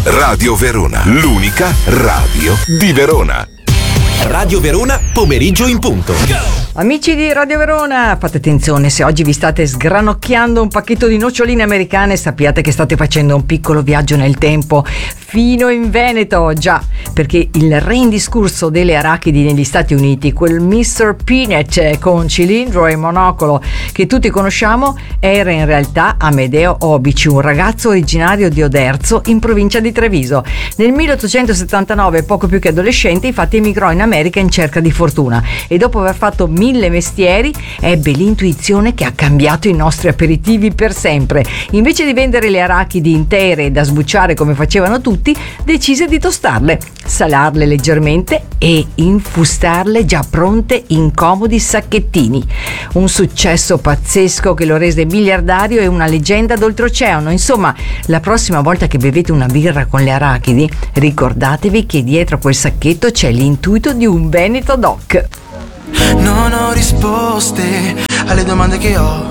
Radio Verona, l'unica radio di Verona. Radio Verona, pomeriggio in punto. Amici di Radio Verona, fate attenzione, se oggi vi state sgranocchiando un pacchetto di noccioline americane, sappiate che state facendo un piccolo viaggio nel tempo fino in Veneto, già, perché il re indiscusso delle arachidi negli Stati Uniti, quel Mr. Peanut con cilindro e monocolo che tutti conosciamo, era in realtà Amedeo Obici, un ragazzo originario di Oderzo in provincia di Treviso. Nel 1879, poco più che adolescente, infatti emigrò in America in cerca di fortuna e dopo aver fatto 1000 mestieri ebbe l'intuizione che ha cambiato i nostri aperitivi per sempre. Invece di vendere le arachidi intere da sbucciare come facevano tutti, decise di tostarle, salarle leggermente e infustarle già pronte in comodi sacchettini. Un successo pazzesco che lo rese miliardario e una leggenda d'oltreoceano. Insomma, la prossima volta che bevete una birra con le arachidi, ricordatevi che dietro quel sacchetto c'è l'intuito di un Veneto Doc. Non ho risposte alle domande che ho.